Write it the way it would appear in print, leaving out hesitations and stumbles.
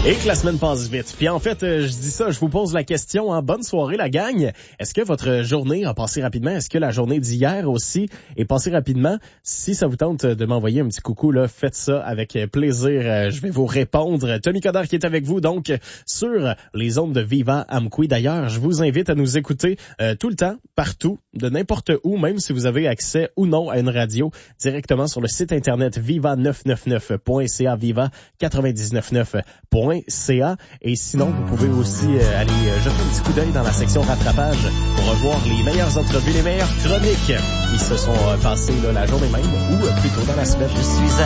Et que la semaine passe vite. Puis en fait, je dis ça, je vous pose la question, bonne soirée la gang. Est-ce que votre journée a passé rapidement? Est-ce que la journée d'hier aussi est passée rapidement? Si ça vous tente de m'envoyer un petit coucou, là, faites ça avec plaisir. Je vais vous répondre. Tommy Coderre qui est avec vous, donc, sur les ondes de Viva Amqui. D'ailleurs, je vous invite à nous écouter tout le temps, partout, de n'importe où, même si vous avez accès ou non à une radio, directement sur le site internet viva999.ca, viva999.ca. Et sinon, vous pouvez aussi aller jeter un petit coup d'œil dans la section rattrapage pour revoir les meilleures entrevues, les meilleures chroniques qui se sont passées là, la journée même ou plutôt dans la semaine. Je suis